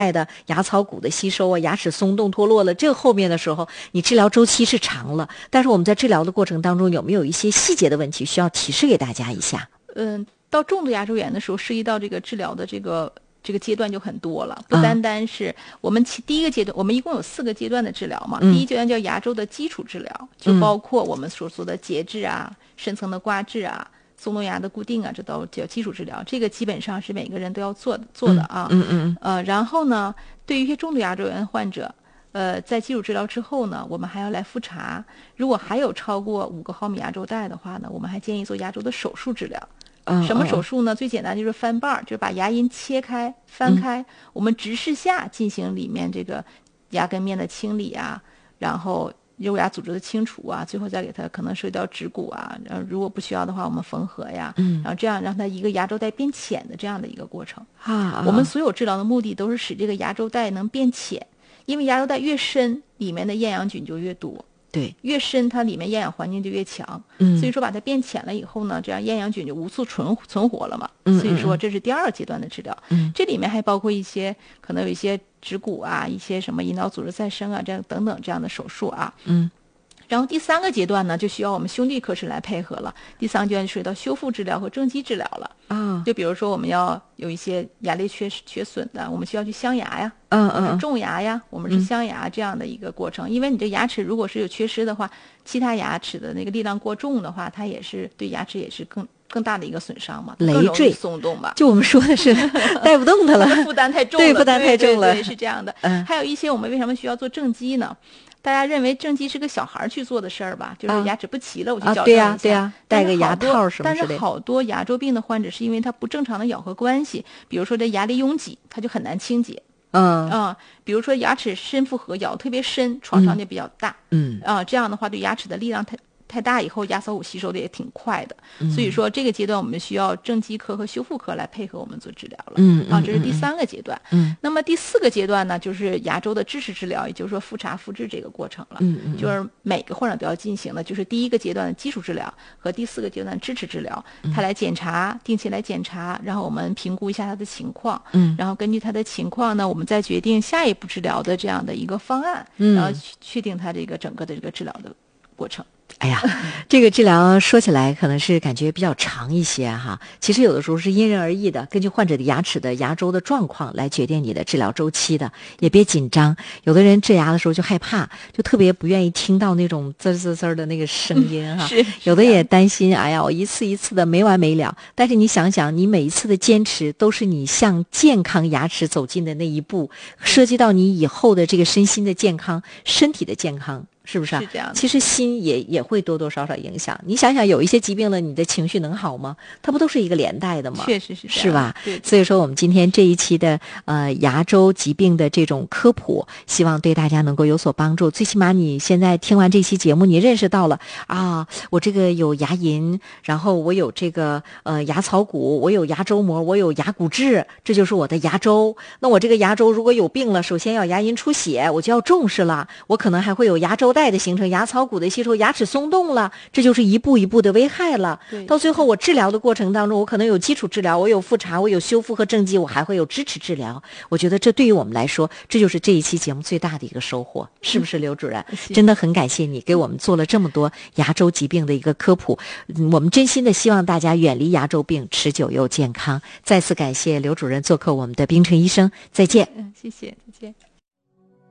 的牙槽骨的吸收啊，牙齿松动脱落了，这个后面的时候你治疗周期是长了，但是我们在治疗的过程当中有没有一些细节的问题需要提示给大家一下？ 到重度牙周炎的时候，涉及到这个治疗的这个阶段就很多了，不单单是我们第一个阶段，我们一共有4个阶段的治疗嘛。第一阶段叫牙周的基础治疗，就包括我们所说的节制啊、深层的刮治啊、松动牙的固定啊，这都叫基础治疗。这个基本上是每个人都要做的啊。然后呢，对于一些重度牙周炎患者，在基础治疗之后呢，我们还要来复查。如果还有超过5毫米牙周带的话呢，我们还建议做牙周的手术治疗。什么手术呢？最简单就是翻瓣儿，就是把牙龈切开、翻开，我们直视下进行里面这个牙根面的清理啊，然后肉芽组织的清除啊，最后再给它可能涉及到植骨啊，然后如果不需要的话，我们缝合呀，然后这样让它一个牙周带变浅的这样的一个过程。我们所有治疗的目的都是使这个牙周带能变浅，因为牙周带越深，里面的厌氧菌就越多。 对， 越深它里面厌氧环境就越强，所以说把它变浅了以后呢，这样厌氧菌就无处存活了嘛。所以说这是第2阶段的治疗。这里面还包括一些可能有一些植骨啊，一些什么阴道组织再生啊，这样等等这样的手术啊。然后第3个阶段呢，就需要我们兄弟科室来配合了。第3阶段就涉及到修复治疗和正畸治疗了。就比如说我们要有一些牙列缺损的，我们需要去镶牙呀，是种牙呀，我们是镶牙这样的一个过程。因为你这牙齿如果是有缺失的话，其他牙齿的那个力量过重的话，它也是对牙齿也是更大的一个损伤嘛， 累赘松动嘛。 就我们说的是带不动它了， 负担太重了， 对，负担太重了， 对，是这样的。还有一些我们为什么需要做正畸呢？大家认为正畸是个小孩去做的事儿吧，就是牙齿不齐了，我去矫正一下， 对呀，戴个牙套什么之类的。 但是好多牙周病的患者是因为他不正常的咬合关系，比如说这牙力拥挤，他就很难清洁。比如说牙齿深负荷，咬特别深，创伤就比较大。这样的话对牙齿的力量太大以后，牙槽骨吸收的也挺快的。所以说这个阶段我们需要正畸科和修复科来配合我们做治疗了。这是第3个阶段。那么第4个阶段呢，就是牙周的支持治疗，也就是说复查复治这个过程了。就是每个患者都要进行的，就是第1个阶段的基础治疗和第4个阶段的支持治疗。他来检查，定期来检查，然后我们评估一下他的情况。然后根据他的情况呢，我们再决定下一步治疗的这样的一个方案。然后确定他这个整个的这个治疗的过程。 哎呀，这个治疗说起来可能是感觉比较长一些哈，其实有的时候是因人而异的，根据患者的牙齿的牙周的状况来决定你的治疗周期的，也别紧张。有的人治牙的时候就害怕，就特别不愿意听到那种滋滋滋的那个声音哈。有的也担心，哎呀，我一次一次的没完没了。但是你想想，你每一次的坚持都是你向健康牙齿走近的那一步，涉及到你以后的这个身心的健康、身体的健康。是不是啊？ 是这样的。 其实心也会多多少少影响。你想想，有一些疾病了，你的情绪能好吗？它不都是一个连带的吗？ 确实是这样， 是吧？ 对。 所以说，我们今天这一期的牙周疾病的这种科普，希望对大家能够有所帮助。最起码你现在听完这期节目，你认识到了啊，我这个有牙龈，然后我有这个牙槽骨，我有牙周膜，我有牙骨质，这就是我的牙周。那我这个牙周如果有病了，首先要牙龈出血，我就要重视了。我可能还会有牙周带的形成，牙槽骨的吸收，牙齿松动了，这就是一步一步的危害了。到最后我治疗的过程当中，我可能有基础治疗，我有复查，我有修复和正畸，我还会有支持治疗。我觉得这对于我们来说，这就是这一期节目最大的一个收获，是不是刘主任？真的很感谢你给我们做了这么多牙周疾病的一个科普，我们真心的希望大家远离牙周病，持久又健康。再次感谢刘主任做客我们的冰城医生，再见。 谢谢，再见。